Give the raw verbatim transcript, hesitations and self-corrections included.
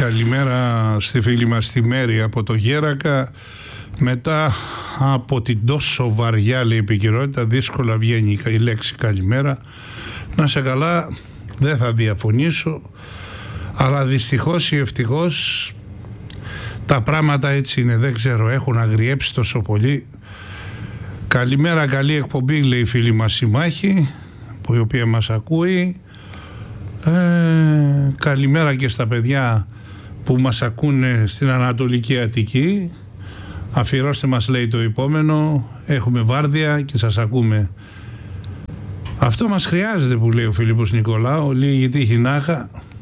Καλημέρα στη φίλη μας τη Μέρη από το Γέρακα. Μετά από την τόσο βαριά, λέει, επικαιρότητα, δύσκολα βγαίνει η λέξη καλημέρα. Να σε καλά, δεν θα διαφωνήσω, αλλά δυστυχώς ή ευτυχώς τα πράγματα έτσι είναι, δεν ξέρω, έχουν αγριέψει τόσο πολύ. Καλημέρα, καλή εκπομπή, λέει η φίλη μας η Μάχη, που η οποία μας ακούει. Ε, καλημέρα και στα παιδιά που μας ακούνε στην Ανατολική Αττική. Αφιερώστε μας, λέει, το επόμενο. Έχουμε βάρδια και σας ακούμε. Αυτό μας χρειάζεται, που λέει ο Φίλιππος Νικολάου. Λίγη τύχη να είχα